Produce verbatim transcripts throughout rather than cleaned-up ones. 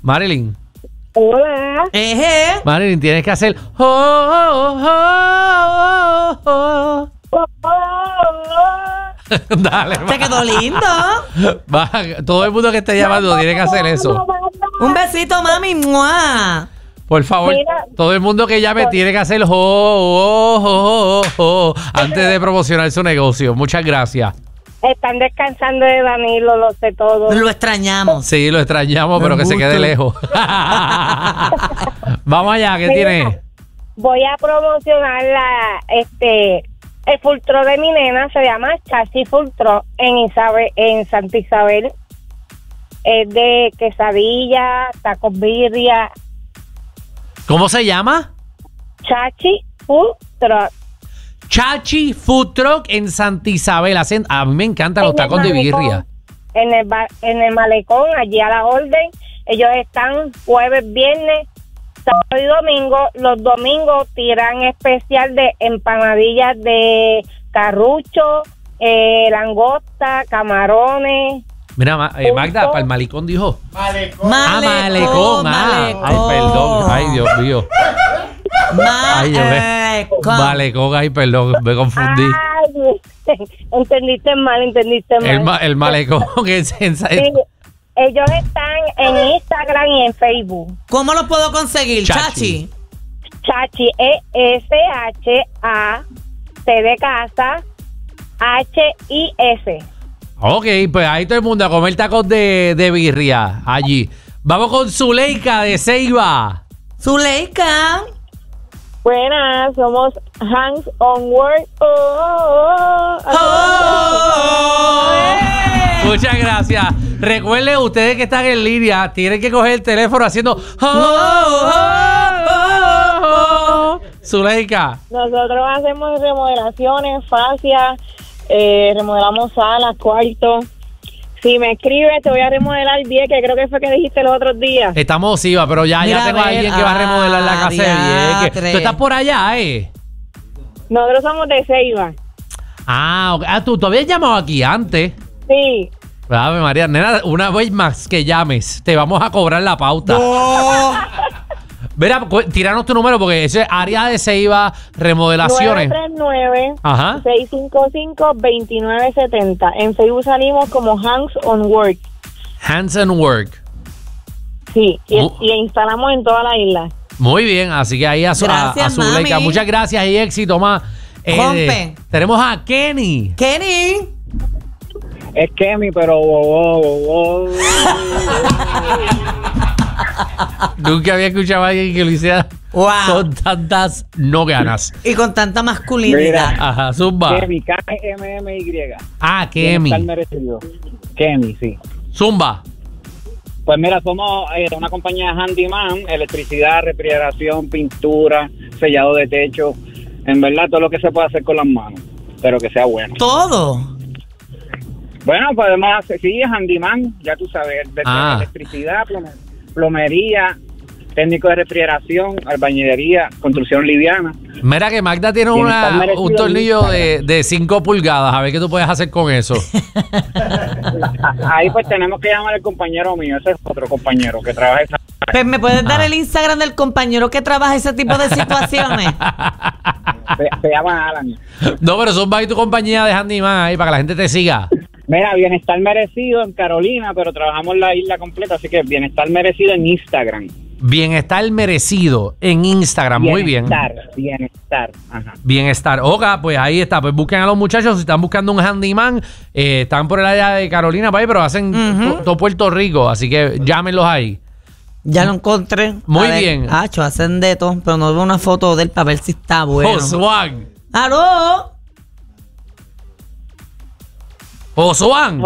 Marilyn. Hola. Eje. Marilyn, tienes que hacer... Oh, oh, oh, oh, oh. Dale, Se quedó lindo. va. Todo el mundo que esté llamando tiene que hacer eso. Un besito, mami. ¡Mua! Por favor, Mira. todo el mundo que llame tiene que hacer oh, oh, oh, oh, oh, antes de promocionar su negocio. Muchas gracias. Están descansando de Danilo, lo sé todo. Lo extrañamos. Sí, lo extrañamos, pero que se quede lejos. Vamos allá, ¿qué Mira, tiene? Voy a promocionar la, este, el Fultro de mi nena, se llama Chachi Fultro en Isabel, en Santa Isabel. Es de quesadilla, tacos birria, ¿Cómo se llama? Chachi Fultro. Chachi Food Truck en Santa Isabel. Hacen- A mí me encantan los En el tacos de malecón, birria. En el, ba- en el malecón, allí a la orden. Ellos están jueves, viernes, sábado y domingo. Los domingos tiran especial de empanadillas de carrucho, eh, langosta, camarones. Mira, Ma- eh, Magda, Punto. para el malecón dijo. Malecón, Ah, malecón. Ah. Ay, perdón. Ay, Dios mío. Ay, yo me- Malecón. Malecón, ay, perdón, me confundí. Ay, entendiste mal, entendiste mal. El, ma- el malecón es en Sa- Sí, ellos están en Instagram y en Facebook. ¿Cómo lo puedo conseguir, Chachi. Chachi? Chachi, E S H A C de casa, H I S. Ok, pues ahí todo el mundo a comer tacos de, de birria allí. Vamos con Zuleika de Ceiba. Zuleika. Buenas, somos Hands on Work. Oh, oh, oh. Oh. Muchas gracias. Recuerden, ustedes que están en línea, tienen que coger el teléfono haciendo oh, oh, oh, oh. Zuleika. Nosotros hacemos remodelaciones, fascias, eh, remodelamos salas, cuartos. Si me escribes, te voy a remodelar diez, que creo que fue que dijiste los otros días. Estamos Siva, pero ya, Mira, ya tengo a a ver, alguien que va a remodelar la casa de ah, Vieques. diatre. Tú estás por allá, ¿eh? Nosotros somos de Ceiba. Ah, ok. Ah, tú, tú habías llamado aquí antes. Sí. Ave María, nena, una vez más que llames, te vamos a cobrar la pauta. Mira, cu- tíranos tu número porque ese es área de Ceiba, remodelaciones. nueve tres nueve, Ajá. seis cinco cinco, dos nueve siete cero. En Facebook salimos como Hands on Work. Hands and Work. Sí, y, Oh. y instalamos en toda la isla. Muy bien, así que ahí a, su- a, Gracias, a Zuleika. mami. Muchas gracias y éxito más. Eh, Rompe. tenemos a Kenny. Kenny. Es Kemi, pero... oh, oh, oh. Nunca había escuchado a alguien que lo hiciera Wow. con tantas no ganas. Y con tanta masculinidad. Mira. Ajá, zumba. Kemi, K M M Y. Ah, Kemi. Bienestar merecido. Kemi, sí. Zumba. Pues mira, somos eh, una compañía handyman, electricidad, refrigeración, pintura, sellado de techo. En verdad, todo lo que se puede hacer con las manos, pero que sea bueno. Todo. Bueno, podemos hacer, sí, handyman, ya tú sabes, de Ah. electricidad, plome- plomería, técnico de refrigeración, albañilería, construcción liviana. Mira que Magda tiene Bienestar una, merecido un tornillo en de, de cinco pulgadas. A ver qué tú puedes hacer con eso. Ahí pues tenemos que llamar al compañero mío, ese es otro compañero que trabaja esa... Pues me puedes dar Ah. el Instagram del compañero que trabaja ese tipo de situaciones. Se, se llama Alan. No, pero son y tu compañía de handyman ahí para que la gente te siga. Mira, bienestar merecido en Carolina, pero trabajamos la isla completa, así que bienestar merecido en Instagram. Bienestar merecido en Instagram. Muy bien. Bienestar, bienestar. Ajá. Bienestar. Oga, pues ahí está. Pues busquen a los muchachos. Si están buscando un handyman, eh, están por el área de Carolina, para ahí, pero hacen Ujú. to- todo Puerto Rico. Así que llámenlos ahí. Ya lo encontré. Muy A ver, bien. Hacho, hacen de todo, pero no veo una foto del para ver si está bueno. Josuán. ¡Aló! Josuán.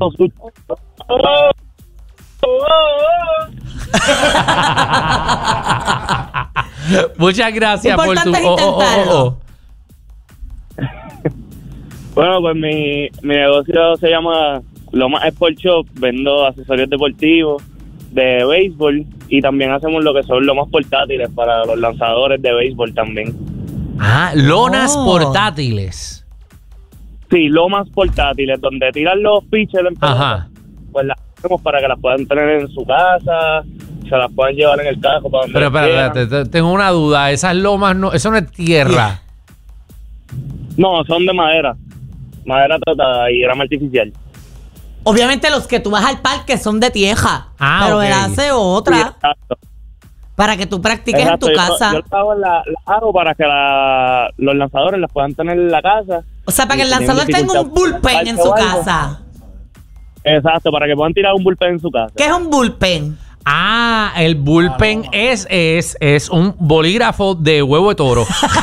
Muchas gracias por tu. Importante es oh, oh, oh, intentarlo. oh. Bueno, pues mi, mi negocio se llama Lomas Sport Shop. Vendo accesorios deportivos de béisbol y también hacemos lo que son lomas portátiles para los lanzadores de béisbol también. Ah, lonas Oh. portátiles. Sí, lomas portátiles, donde tiran los pitchers en pelota, Ajá. pues la- tenemos para que las puedan tener en su casa, se las puedan llevar en el carro para donde Pero espera, quieran. espérate, te- tengo una duda. Esas lomas, no, eso no es tierra. No, son de madera. Madera tratada y grama artificial. Obviamente los que tú vas al parque son de tierra. Ah, pero ok. él hace Sí, otra exacto. para que tú practiques Exacto, en tu yo- casa. Yo, las hago, en la, las hago para que la- los lanzadores las puedan tener en la casa. O sea, para que el Y si tienen lanzador tenga un dificultad bullpen en o su algo. casa. Exacto, para que puedan tirar un bullpen en su casa. ¿Qué es un bullpen? Ah, el bullpen es, es, es un bolígrafo de huevo de toro.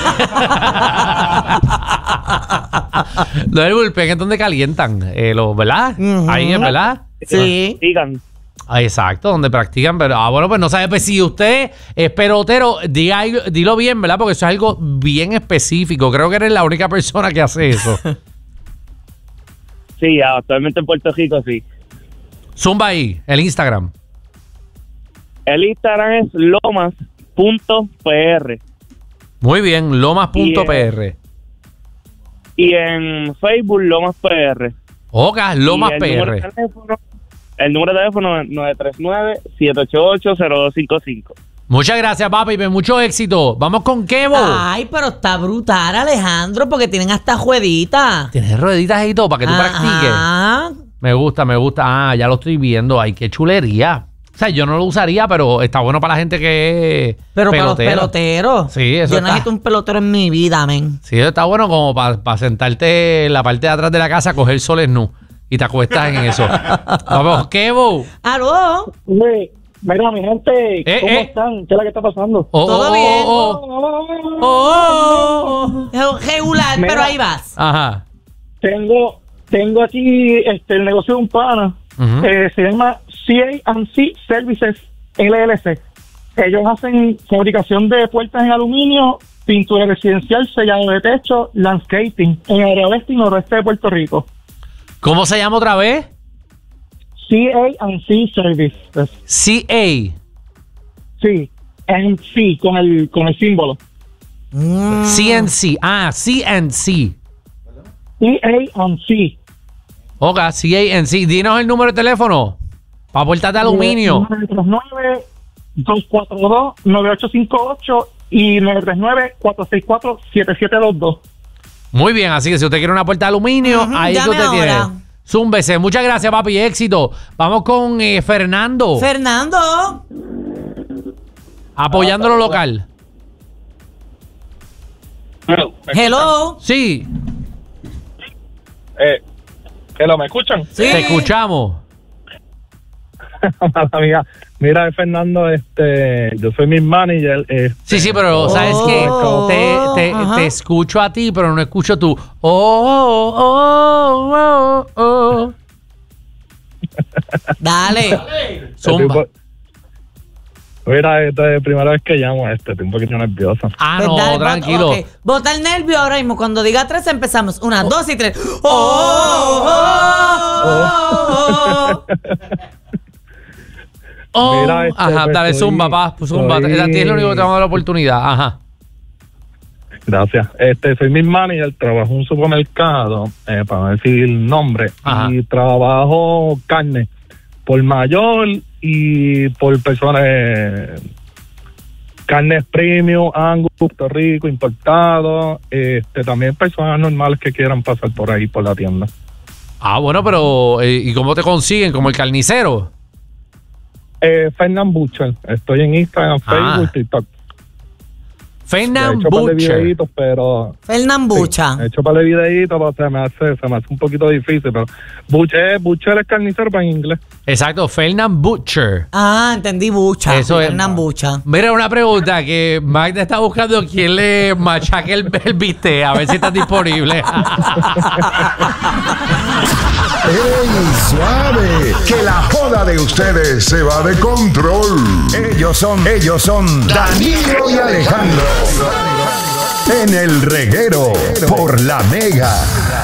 Lo del bullpen es donde calientan, eh, los, ¿verdad? Ujú. Ahí es, ¿verdad? Sí. Digan. Ah, exacto, donde practican, pero ah, bueno, pues no sabe, pues si usted es pelotero, diga, algo- dilo bien, ¿verdad? Porque eso es algo bien específico. Creo que eres la única persona que hace eso. Sí, actualmente en Puerto Rico sí. Zumba ahí, el Instagram. El Instagram es lomas punto p r Muy bien, lomas punto p r. y en Facebook Lomas P R. Oca, Lomas Y el P número R. de teléfono- El número de teléfono es nueve tres nueve, siete ocho ocho, cero dos cinco cinco. Muchas gracias, papi, pues mucho éxito. Vamos con Kevo. Ay, pero está brutal, Alejandro, porque tienen hasta jueguitas. Tienes rueditas y todo para que tú practiques. Ajá. Me gusta, me gusta. Ah, ya lo estoy viendo. Ay, qué chulería. O sea, yo no lo usaría, pero está bueno para la gente que es Pero para los pelotera. peloteros. Sí, eso Yo está. necesito un pelotero en mi vida, men. Sí, está bueno como para sentarte en la parte de atrás de la casa, coger soles nu y te acuestas en eso. Vamos, Kevo. ¿Aló? Oye, mira, mi gente, Eh, ¿cómo eh. están? ¿Qué es lo que está pasando? Oh, Todo oh, bien. oh, oh. Oh, oh, oh. Regular, Mira. pero ahí vas. Ajá. Tengo tengo aquí este el negocio de un pana, Ujú. eh, se llama C A and C Services L L C. Ellos hacen fabricación de puertas en aluminio, pintura residencial, sellado de techo, landscaping en el área oeste y noroeste de Puerto Rico. ¿Cómo se llama otra vez? C A and C Services. C A. Sí, and C con el con el símbolo. C N C. Ah, C N C. C A and C. Ok, C A N C. Dinos el número de teléfono para puertas de aluminio. nueve tres nueve, dos cuatro dos, nueve ocho cinco ocho y nueve tres nueve, cuatro seis cuatro, siete siete dos dos. Muy bien, así que si usted quiere una puerta de aluminio, Ujú, ahí que llame usted tiene. ahora. Zúmbese. Muchas gracias, papi. Éxito. Vamos con eh, Fernando. Fernando. apoyando lo local. Hello. Sí, Eh, hello, ¿me escuchan? Sí. te escuchamos. Mala mía. Mira, Fernando, este, yo soy mi manager. Este, Sí, sí, pero ¿sabes qué? Oh, Te, te, ajá. te escucho a ti, pero no escucho tú. Oh, oh, oh, oh, oh. Dale. Zumba. Este, Mira, esta es la primera vez que llamo a este, estoy un poquito nervioso. Ah, Pues no, dale, bot- tranquilo. ok. Bota el nervio ahora mismo. Cuando diga tres empezamos. Una, dos y tres. Oh, oh, oh, oh. Oh, Mira, este, ajá, pues, dale, soy- zumba, pa, zumba. soy- A ti es lo único que te vamos a dar la oportunidad. Ajá. Gracias. Este, soy mi manager, trabajo en un supermercado, eh, para no decir el nombre, Ajá. y trabajo carne por mayor y por personas, eh, carnes premium, Angus, Puerto Rico, importado, este, también personas normales que quieran pasar por ahí por la tienda. Ah, bueno, pero eh, ¿y cómo te consiguen? ¿Como el carnicero? Eh, Fernand Butcher, estoy en Instagram, Ah. Facebook, TikTok. He Fernand hecho un par de Butcher. videitos, pero Fernán Bucha. sí, he hecho un par de videitos, pero se me hace, se me hace un poquito difícil, pero Butcher, Butcher es carnicero para en inglés. Exacto, Fernand Butcher. Ah, entendí Bucha. Eso es. Fernán Bucha. Mira, una pregunta que Magda está buscando quién le machaque el, el bistec, a ver si está disponible. ¡Ey, suave! Que la joda de ustedes se va de control. Ellos son, ellos son Danilo y Alejandro. En el reguero por la Mega.